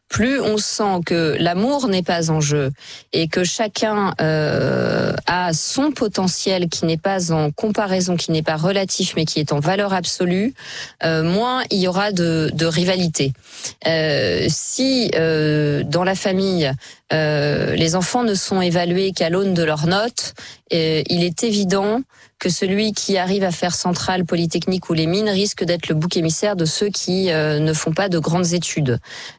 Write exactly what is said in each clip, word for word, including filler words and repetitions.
plus on sent que l'amour n'est pas en jeu et que chacun euh, a son potentiel qui n'est pas en comparaison, qui n'est pas relatif, mais qui est en valeur absolue, euh, moins il y aura de, de rivalité. Euh, si euh, dans la famille, euh, les enfants ne sont évalués qu'à l'aune de leurs notes, euh, il est évident que celui qui arrive à faire Centrale, Polytechnique ou les mines risque d'être le bouc émissaire de ceux qui euh, ne font pas de grandes études.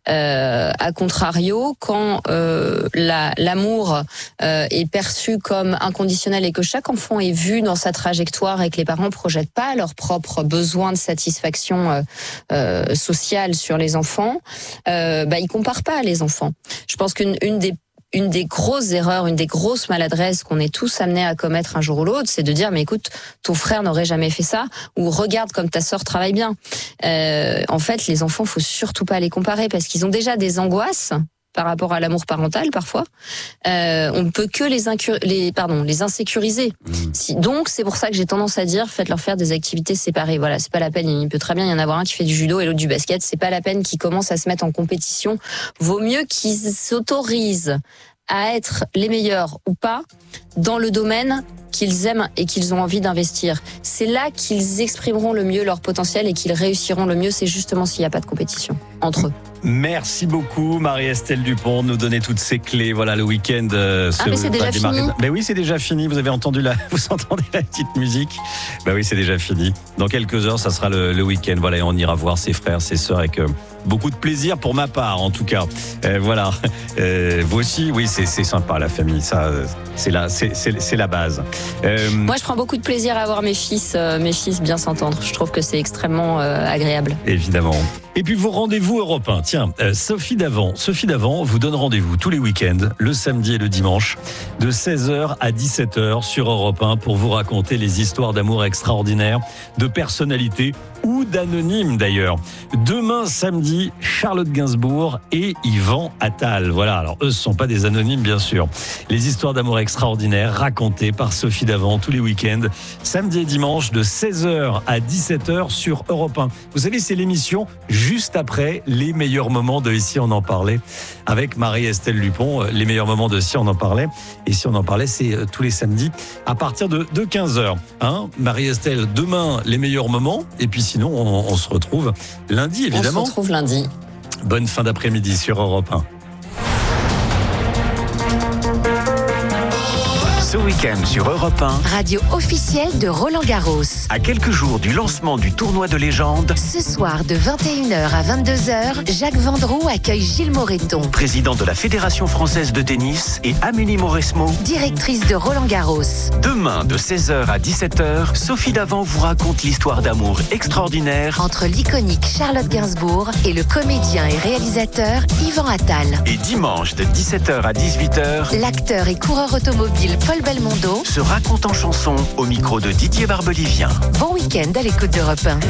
Euh, à contrario, quand euh, la, l'amour euh, est perçu comme inconditionnel et que chaque enfant est vu dans sa trajectoire et que les parents projettent pas leurs propres besoins de satisfaction euh, euh, sociale sur les enfants, euh, bah ils comparent pas les enfants. Je pense qu'une une des Une des grosses erreurs, une des grosses maladresses qu'on est tous amenés à commettre un jour ou l'autre, c'est de dire mais écoute, ton frère n'aurait jamais fait ça, ou regarde comme ta sœur travaille bien. Euh, en fait, les enfants, faut surtout pas les comparer parce qu'ils ont déjà des angoisses par rapport à l'amour parental parfois. Euh, on ne peut que les, incur- les, pardon, les insécuriser. Mmh. Si, donc c'est pour ça que j'ai tendance à dire faites-leur faire des activités séparées. Voilà, c'est pas la peine. Il peut très bien y en avoir un qui fait du judo et l'autre du basket. C'est pas la peine qu'ils commencent à se mettre en compétition. Vaut mieux qu'ils s'autorisent à être les meilleurs ou pas dans le domaine qu'ils aiment et qu'ils ont envie d'investir. C'est là qu'ils exprimeront le mieux leur potentiel et qu'ils réussiront le mieux. C'est justement s'il n'y a pas de compétition entre eux. Merci beaucoup Marie-Estelle Dupont de nous donner toutes ces clés. Voilà le week-end. Euh, ah mais c'est déjà fini. Mais oui, c'est déjà fini. Vous avez entendu la, vous entendez la petite musique. Ben oui, c'est déjà fini. Dans quelques heures, ça sera le, le week-end. Voilà, et on ira voir ses frères, ses sœurs avec euh, beaucoup de plaisir pour ma part, en tout cas. Euh, voilà. Euh, vous aussi, oui, c'est, c'est sympa la famille. Ça, c'est la, c'est, c'est, c'est la base. Euh... Moi, je prends beaucoup de plaisir à voir mes fils, euh, mes fils bien s'entendre. Je trouve que c'est extrêmement euh, agréable. Évidemment. Et puis vos rendez-vous européens. Tiens, euh, Sophie Davant, Sophie Davant vous donne rendez-vous tous les week-ends, le samedi et le dimanche, de seize heures à dix-sept heures sur Europe un pour vous raconter les histoires d'amour extraordinaires, de personnalités ou d'anonymes d'ailleurs. Demain samedi, Charlotte Gainsbourg et Yvan Attal. Voilà, alors eux, ce ne sont pas des anonymes bien sûr. Les histoires d'amour extraordinaires racontées par Sophie Davant tous les week-ends, samedi et dimanche de seize heures à dix-sept heures sur Europe un. Vous savez, c'est l'émission juste après les meilleurs moments de Ici on en parlait avec Marie-Estelle Dupont. Les meilleurs moments de Si on en parlait. Et Si on en parlait, c'est tous les samedis à partir de, de quinze heures. Hein, Marie-Estelle, demain, les meilleurs moments. Et puis sinon, on, on se retrouve lundi, évidemment. On se retrouve lundi. Bonne fin d'après-midi sur Europe un. Ce week-end sur Europe un, radio officielle de Roland Garros. À quelques jours du lancement du tournoi de légende, ce soir de vingt et une heures à vingt-deux heures, Jacques Vendroux accueille Gilles Moreton, président de la Fédération française de tennis, et Amélie Mauresmo, directrice de Roland Garros. Demain de seize heures à dix-sept heures, Sophie Davant vous raconte l'histoire d'amour extraordinaire entre l'iconique Charlotte Gainsbourg et le comédien et réalisateur Yvan Attal. Et dimanche de dix-sept heures à dix-huit heures, l'acteur et coureur automobile Paul Belmondo se raconte en chanson au micro de Didier Barbelivien. Bon week-end à l'écoute d'Europe un.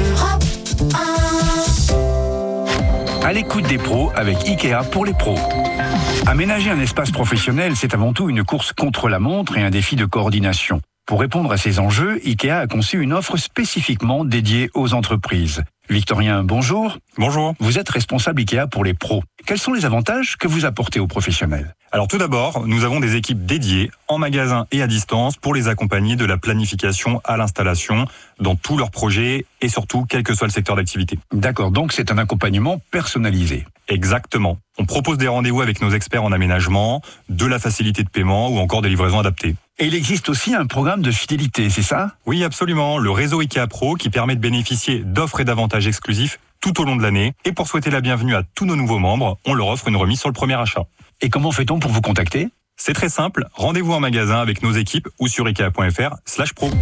À l'écoute des pros avec Ikea pour les pros. Aménager un espace professionnel, c'est avant tout une course contre la montre et un défi de coordination. Pour répondre à ces enjeux, Ikea a conçu une offre spécifiquement dédiée aux entreprises. Victorien, bonjour. Bonjour. Vous êtes responsable Ikea pour les pros. Quels sont les avantages que vous apportez aux professionnels ? Alors tout d'abord, nous avons des équipes dédiées en magasin et à distance pour les accompagner de la planification à l'installation dans tous leurs projets et surtout quel que soit le secteur d'activité. D'accord, donc c'est un accompagnement personnalisé. Exactement. On propose des rendez-vous avec nos experts en aménagement, de la facilité de paiement ou encore des livraisons adaptées. Et il existe aussi un programme de fidélité, c'est ça ? Oui, absolument. Le réseau Ikea Pro qui permet de bénéficier d'offres et d'avantages exclusifs tout au long de l'année. Et pour souhaiter la bienvenue à tous nos nouveaux membres, on leur offre une remise sur le premier achat. Et comment fait-on pour vous contacter ? C'est très simple. Rendez-vous en magasin avec nos équipes ou sur ikea.fr slash pro.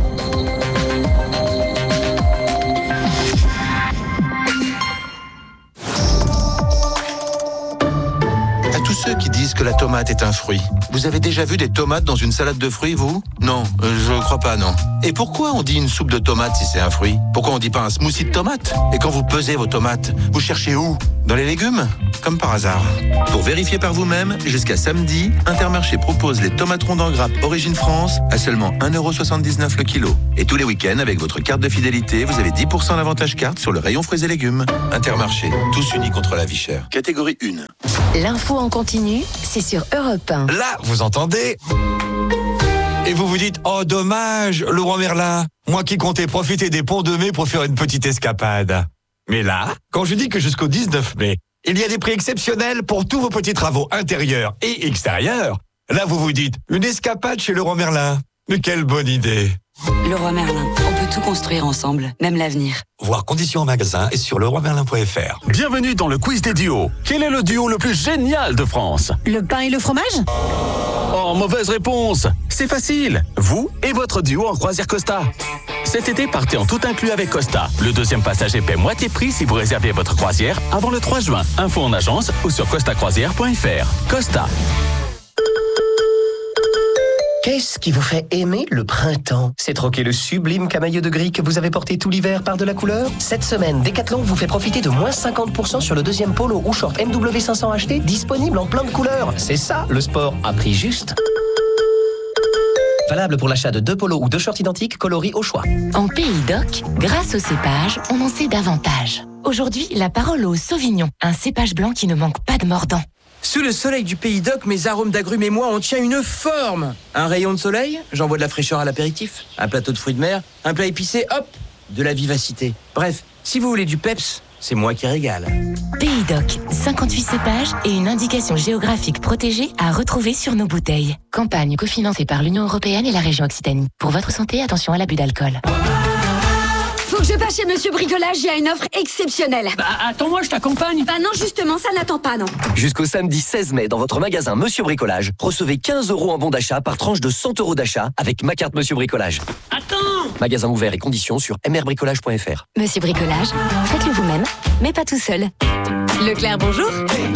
ceux qui disent que la tomate est un fruit. Vous avez déjà vu des tomates dans une salade de fruits, vous? Non, euh, je crois pas, non. Et pourquoi on dit une soupe de tomate si c'est un fruit? Pourquoi on dit pas un smoothie de tomate? Et quand vous pesez vos tomates, vous cherchez où? Dans les légumes? Comme par hasard. Pour vérifier par vous-même, jusqu'à samedi, Intermarché propose les tomates rondes en grappe Origine France à seulement un euro soixante-dix-neuf le kilo. Et tous les week-ends, avec votre carte de fidélité, vous avez dix pour cent d'avantage carte sur le rayon fruits et légumes. Intermarché, tous unis contre la vie chère. Catégorie un. L'info en continu, c'est sur Europe un. Là, vous entendez? Et vous vous dites, oh dommage, Laurent Merlin, moi qui comptais profiter des ponts de mai pour faire une petite escapade. Mais là, quand je dis que jusqu'au dix-neuf mai, il y a des prix exceptionnels pour tous vos petits travaux intérieurs et extérieurs, là vous vous dites, une escapade chez Leroy Merlin. Mais quelle bonne idée! Leroy Merlin, on peut tout construire ensemble, même l'avenir. Voir conditions en magasin et sur leroy merlin point f r. Bienvenue dans le quiz des duos. Quel est le duo le plus génial de France? Le pain et le fromage? Oh, mauvaise réponse. C'est facile. Vous et votre duo en croisière Costa. Cet été, partez en tout inclus avec Costa. Le deuxième passager paie moitié prix si vous réservez votre croisière avant le trois juin. Info en agence ou sur costa croisière point f r. Costa. Qu'est-ce qui vous fait aimer le printemps? C'est troquer le sublime camailleux de gris que vous avez porté tout l'hiver par de la couleur? Cette semaine, Decathlon vous fait profiter de moins cinquante pour cent sur le deuxième polo ou short M W cinq cents H T disponible en plein de couleurs. C'est ça, le sport à prix juste. Valable pour l'achat de deux polos ou deux shorts identiques coloris au choix. En Pays d'Oc, grâce au cépage, on en sait davantage. Aujourd'hui, la parole au Sauvignon, un cépage blanc qui ne manque pas de mordant. Sous le soleil du Pays d'Oc, mes arômes d'agrumes et moi, on tient une forme. Un rayon de soleil, j'envoie de la fraîcheur à l'apéritif. Un plateau de fruits de mer, un plat épicé, hop, de la vivacité. Bref, si vous voulez du peps, c'est moi qui régale. Pays d'Oc, cinquante-huit cépages et une indication géographique protégée à retrouver sur nos bouteilles. Campagne cofinancée par l'Union européenne et la région Occitanie. Pour votre santé, attention à l'abus d'alcool. Faut que je passe chez Monsieur Bricolage, il y a une offre exceptionnelle. Bah attends-moi, je t'accompagne. Bah non, justement, ça n'attend pas, non. Jusqu'au samedi seize mai, dans votre magasin Monsieur Bricolage, recevez quinze euros en bon d'achat par tranche de cent euros d'achat avec ma carte Monsieur Bricolage. Attends! Magasin ouvert et conditions sur m r bricolage point f r. Monsieur Bricolage, faites-le vous-même, mais pas tout seul. Leclerc, bonjour.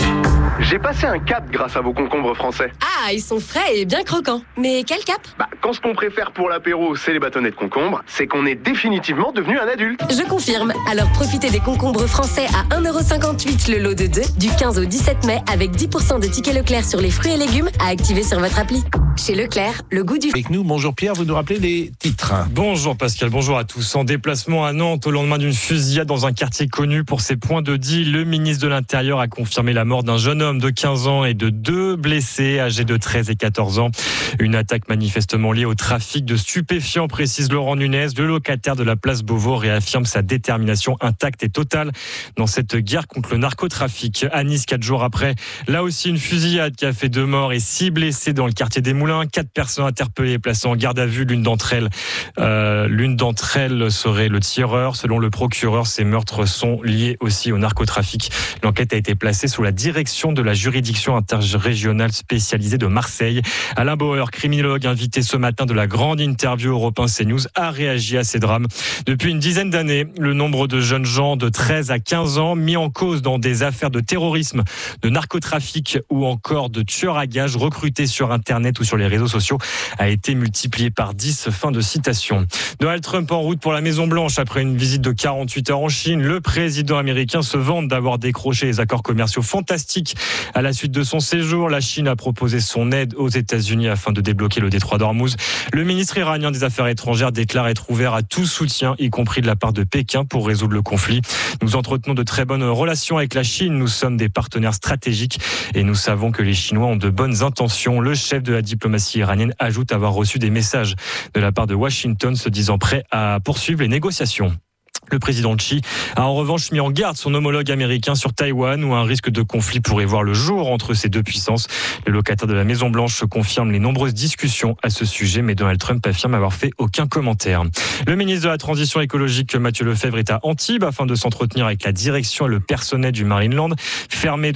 J'ai passé un cap grâce à vos concombres français. Ah, ils sont frais et bien croquants. Mais quel cap? Bah, quand ce qu'on préfère pour l'apéro, c'est les bâtonnets de concombre, c'est qu'on est définitivement devenu un adulte. Je confirme. Alors profitez des concombres français à un euro cinquante-huit le lot de deux, du quinze au dix-sept mai, avec dix pour cent de tickets Leclerc sur les fruits et légumes à activer sur votre appli. Chez Leclerc, le goût du... Avec nous, bonjour Pierre, vous nous rappelez les titres. Bonjour Pascal, bonjour à tous. En déplacement à Nantes au lendemain d'une fusillade dans un quartier connu pour ses points de deal, le ministre de l'Intérieur a confirmé la mort d'un jeune homme de quinze ans et de deux blessés âgés de treize et quatorze ans. Une attaque manifestement liée au trafic de stupéfiants, précise Laurent Nunez. Le locataire de la place Beauvau réaffirme sa détermination intacte et totale dans cette guerre contre le narcotrafic. À Nice, quatre jours après, là aussi une fusillade qui a fait deux morts et six blessés dans le quartier des Moulins. Quatre personnes interpellées et placées en garde à vue. L'une d'entre elles, euh, l'une d'entre elles serait le tireur. Selon le procureur, ces meurtres sont liés aussi au narcotrafic. L'enquête a été placée sous la direction de la juridiction interrégionale spécialisée de Marseille. Alain Bauer, criminologue invité ce matin de la grande interview Europe un CNews, a réagi à ces drames. Depuis une dizaine d'années, le nombre de jeunes gens de treize à quinze ans mis en cause dans des affaires de terrorisme, de narcotrafic ou encore de tueurs à gages recrutés sur Internet ou sur les réseaux sociaux a été multiplié par dix. Fin de citation. Donald Trump en route pour la Maison-Blanche après une visite de quarante-huit heures en Chine. Le président américain se vante d'avoir décroché les accords commerciaux fantastiques à la suite de son séjour. La Chine a proposé son aide aux États-Unis afin de débloquer le détroit d'Ormuz. Le ministre iranien des Affaires étrangères déclare être ouvert à tout soutien, y compris de la part de Pékin, pour résoudre le conflit. Nous entretenons de très bonnes relations avec la Chine. Nous sommes des partenaires stratégiques et nous savons que les Chinois ont de bonnes intentions. Le chef de la diplomatie iranienne ajoute avoir reçu des messages de la part de Washington se disant prêt à poursuivre les négociations. Le président Xi a en revanche mis en garde son homologue américain sur Taïwan où un risque de conflit pourrait voir le jour entre ces deux puissances. Le locataire de la Maison-Blanche confirme les nombreuses discussions à ce sujet, mais Donald Trump affirme avoir fait aucun commentaire. Le ministre de la Transition écologique Mathieu Lefebvre est à Antibes afin de s'entretenir avec la direction et le personnel du Marineland, fermé